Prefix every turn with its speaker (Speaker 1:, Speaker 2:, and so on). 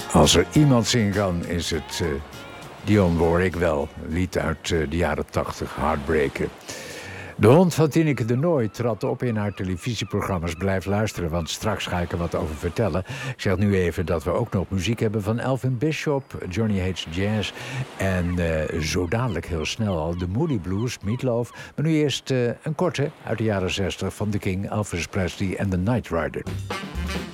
Speaker 1: Als er iemand zingen kan, is het Dionne Warwick wel. Een lied uit de jaren 80, Heartbreaker. De hond van Tineke de Nooi trad op in haar televisieprogramma's. Blijf luisteren, want straks ga ik er wat over vertellen. Ik zeg nu even dat we ook nog muziek hebben van Elvin Bishop, Johnny Hates Jazz en zo dadelijk heel snel al de Moody Blues, Meatloaf. Maar nu eerst een korte uit de jaren 60 van The King, Elvis Presley en The Night Rider.